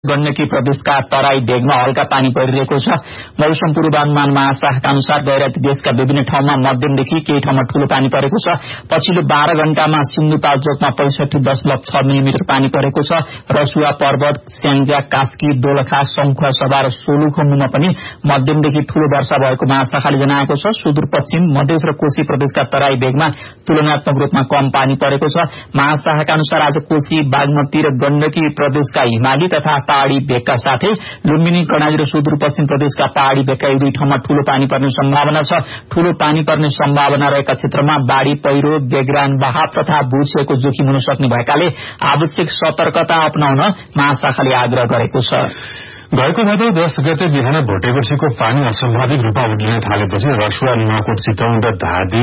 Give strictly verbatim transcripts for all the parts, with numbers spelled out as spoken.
गण्डकी प्रदेशका तराई भेगमा हल्का पानी परिरहेको छ। मौसम पूर्वानुमान महाशाखाका अनुसार गैराती देशका विभिन्न ठाउँमा मध्यमदेखि केही ठाउँमा ठूलो पानी परेको छ। पछिल्लो बाह्र घण्टामा सिन्धुपाल्चोकमा पैंसठी दशमलव छ मिलिमिटर पानी परेको छ। रसुवा पर्वत, स्याङ्जा, कास्की, दोलखा, सङ्खुवा सभा र सोलुखुम्बुमा पनि मध्यमदेखि ठूलो वर्षा भएको महाशाखाले जनाएको छ। सुदूरपश्चिम मधेस र कोशी प्रदेशका तराई भेगमा तुलनात्मक रूपमा कम पानी परेको छ। महाशाखाका अनुसार आज कोशी, बागमती र गण्डकी प्रदेशका हिमाली तथा पहाड़ी भेगका साथै लुम्बिनी, कर्णाली र सुदूरपश्चिम प्रदेशका पहाड़ी भेगका एक दुई ठाउँमा ठूलो पानी पर्ने सम्भावना छ। ठूलो पानी पर्ने सम्भावना रहेका क्षेत्रमा बाढ़ी, पहिरो, बेग्रान, बहाव तथा भूक्षयको जोखिम हुन सक्ने भएकाले आवश्यक सतर्कता अपनाउन महाशाखाले आग्रह गरेको छ। गएको भदौ दश गते बिहान भोटेकोसीको पानी अस्वाभाविक रूपमा उक्लिन थालेपछि रसुवा, नुवाकोट, चितवन र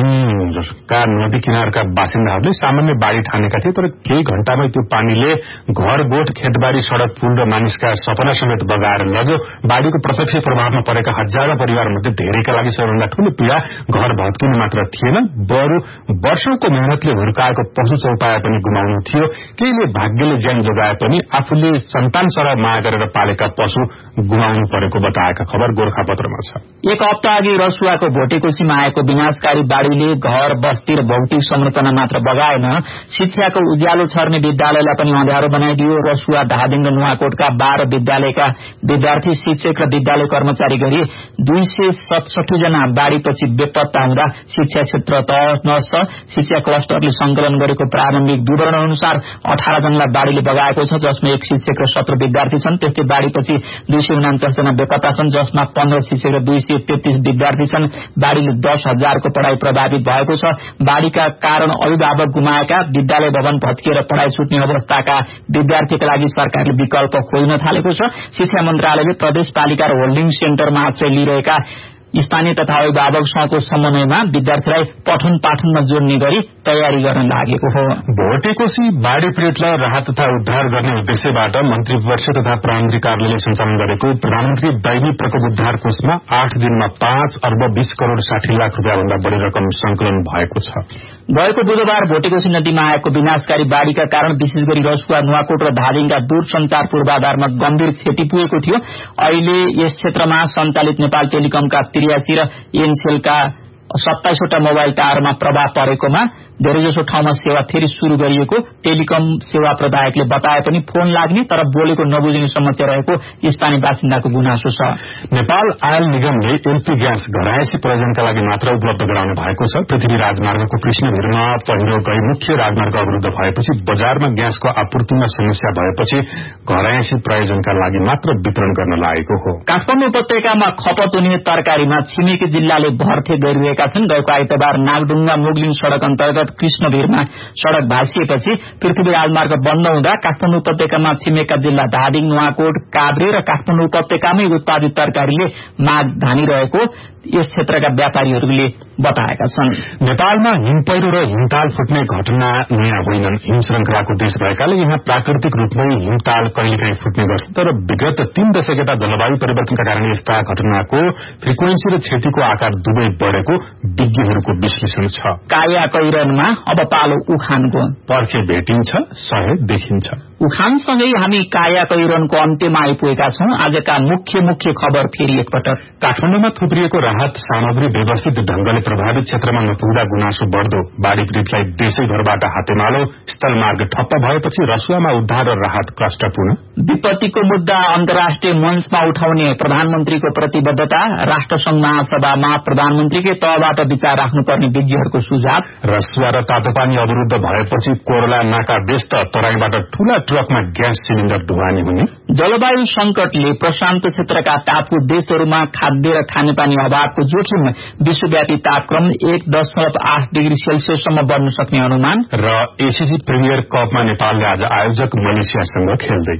धादिङका नदी किनारका बासिन्दाहरूले सामान्य बाढ़ी ठानेका थिए। तर केही घण्टामै त्यो पानीले घर, गोठ, खेतबारी, सड़क, पुल र मानिसका सपना समेत बगाएर लग्यो। बाढ़ीको प्रत्यक्ष प्रभावमा परेका हजारौं परिवार मध्ये धेरैका लागि सबैभन्दा ठूलो पीड़ा घर भत्किनु मात्र थिएन, बरु वर्षौंको मेहनतले हुर्काएको पशु चौपाया पनि गुमाउनु थियो। केहीले भाग्यले ज्यान जोगाए पनि आफूले सन्तान सरह माया गरेर पालेका पशु गुमाउनु परेको बताएका खबर गोरखापत्रमा छ। एक हप्ता अघि रसुवाको भोटेकोसीमा आएको विनाशकारी बाढ़ीले घर, बस्ती र भौतिक संरचना मात्र बगाएन, शिक्षाको उज्यालो छर्ने विद्यालयलाई पनि अँध्यारो बनाइदियो। रसुवा, धादिङ र नुवाकोटका बाह्र विद्यालयका विद्यार्थी, शिक्षक र विद्यालय कर्मचारी गरी दुई सय सतसठी जना बाढ़ीपछि बेपत्ता हुँदा शिक्षा क्षेत्र तहस नहस छ। शिक्षा क्लस्टरले संकलन गरेको प्रारम्भिक विवरण अनुसार अठार जनालाई बाढ़ीले बगाएको छ, जसमा एक शिक्षक र सत्र विद्यार्थी छन्। त्यस्तै बाढ़ीपछि दुई सय उनाचास जना बेपत्ता छन्, जसमा पन्ध्र शिक्षक र दुई सय तेत्तीस विद्यार्थी छन्। बाढ़ीले दस हजारको पढ़ाई प्रभावित भएको छ। बाढ़ीका कारण अभिभावक गुमाएका, विद्यालय भवन भत्किएर पढ़ाई छुट्ने अवस्थाका विद्यार्थीका लागि सरकारले विकल्प खोज्न थालेको छ। शिक्षा मन्त्रालयले प्रदेशपालिका र होल्डिङ सेन्टरमा आश्रय लिइरहेका स्थानीय तथा अभिभावकसँगको समन्वयमा विद्यार्थीलाई पठन पाठनमा जोड्ने गरी तयारी गर्न लागेको हो। भोटेकोसी बाढ़ी पीड़ितलाई राहत तथा उद्धार गर्ने उद्देश्यबाट मन्त्री परिषद तथा प्रधानमन्त्री कार्यालयले सञ्चालन गरेको प्रधानमन्त्री दैवी प्रकोप उद्धार कोषमा आठ दिनमा पाँच अर्ब बीस करोड़ साठी लाख रूपियाँ भन्दा बढ़ी रकम संकलन भएको छ। गएको बुधबार भोटेकोसी नदीमा आएको विनाशकारी बाढ़ीका कारण विशेष गरी रसुवा, नुवाकोट र धादिङका दूरसंचार पूर्वाधारमा गम्भीर क्षति पुगेको थियो। अहिले यस क्षेत्रमा सञ्चालित नेपाल टेलिकमका त्रियासी र एनसेलका सत्ताइसवटा मोबाइल टावरमा प्रभाव परेकोमा धेरैजसो ठाउँमा सेवा फेरि शुरू गरिएको टेलिकम सेवा प्रदायकले बताए पनि फोन लाग्ने तर बोलेको नबुझिने समस्या रहेको स्थानीय बासिन्दाको गुनासो छ। नेपाल आयल निगमले एलपी ग्यास घरायसी प्रयोजनका लागि मात्र उपलब्ध गराउने भएको छ। पृथ्वी राजमार्गको कृष्णभिरमा पहिरो गई मुख्य राजमार्ग अवरुद्ध भएपछि बजारमा ग्यासको आपूर्तिमा समस्या भएपछि घरायसी प्रयोजनका लागि मात्र वितरण गर्न लागेको हो। काठमाडौँ उपत्यकामा खपत हुने तरकारीमा छिमेकी जिल्लाले भर्थे गरिरहेका छन्। गएको आइतबार नागढुङ्गा मुगलिङ सड़क अन्तर्गत कृष्णभिरमा सड़क भाँसिएपछि पृथ्वी राजमार्ग बन्द हुँदा काठमाडौँ उपत्यकामा छिमेकका जिल्ला धादिङ, नुवाकोट, काभ्रे र काठमाडौँ उपत्यकामै उत्पादित तरकारीले माग धानिरहेको यस क्षेत्रका व्यापारीहरूले बताएका छन्। नेपालमा हिमपहिरो र हिमताल फुट्ने घटना नयाँ होइनन्। हिम श्रृंखलाको देश भएकाले यहाँ प्राकृतिक रूपमै हिमताल कहिलेकाहीँ फुट्ने गर्छ। तर विगत तीन दशक यता जलवायु परिवर्तनका कारण यस्ता घटनाको फ्रिक्वेन्सी र क्षतिको आकार दुवै बढ़ेको विज्ञहरूको विश्लेषण छ। काया कैरनमा अब पालो उखानको। पर्खे भेटिन्छ, सहे देखिन्छ। उखानसँगै हामी काया कैरनको अन्त्यमा आइपुगेका छौं। आजका मुख्य मुख्य खबर फेरि एकपटक। काठमाडौँमा थुप्रिएको राहत सामग्री व्यवस्थित ढंगले प्रभावित क्षेत्रमा नपुग्दा गुनासो बढ़दो। बाढ़ी पीड़ितलाई देशैभरबाट हातेमालो। स्थलमार्ग ठप्प भएपछि रसुवामा उद्धार र राहत कष्टपूर्ण। विपत्तिको मुद्दा अन्तर्राष्ट्रिय मञ्चमा उठाउने प्रधानमन्त्रीको प्रतिबद्धता। राष्ट्रसंघ महासभामा प्रधानमन्त्रीकै तहबाट विचार राख्नुपर्ने विज्ञहरूको सुझाव। रसुवा र तातोपानी अवरुद्ध भएपछि कोरला नाका व्यस्त, तराईबाट ठूला ट्रकमा ग्यास सिलिण्डर ढुवानी हुने। जलवायु संकटले प्रशान्त क्षेत्रका टापु देशहरूमा खाद्य र खानेपानी अभावको जोखिम। विश्वव्यापी तापक्रम एक दशमलव आठ डिग्री सेल्सियससम्म बढ़न सक्ने अनुमान। र एसीसी प्रिमियर कपमा नेपालले आज आयोजक मलेसियासँग खेल्दै।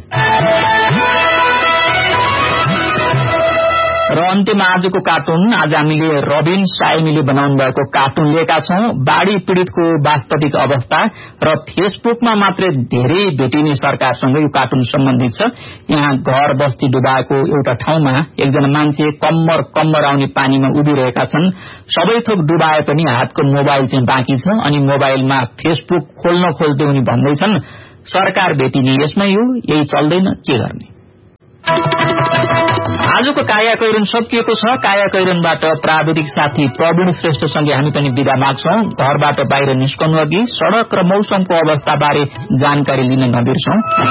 र अन्त्यमा आजको कार्टुन। आज हामीले रबिन साइमीले बनाउनु भएको कार्टुन लिएका छौं। बाढ़ी पीड़ितको वास्तविक अवस्था र फेसबुकमा मात्रै धेरै भेटिने सरकारसँग यो कार्टुन सम्बन्धित छ। यहाँ घर बस्ती डुबाएको एउटा ठाउँमा एकजना मान्छे कम्मर कम्मर आउने पानीमा उभिरहेका छन्। सबै थोक डुबाए पनि हातको मोबाइल चाहिँ बाँकी छ। अनि मोबाइलमा फेसबुक खोल्न खोल्दै उनी भन्दैछन्, सरकार भेटिने यसमै हो, यही चल्दैन, के गर्ने। आजको काया कैरन सकिएको छ। काया कैरनबाट प्राविधिक साथी प्रवीण श्रेष्ठसँगै हामी पनि बिदा माग्छौं। घरबाट बाहिर निस्कनु अघि सड़क र मौसमको अवस्था बारे जानकारी लिन नबिर्सौं।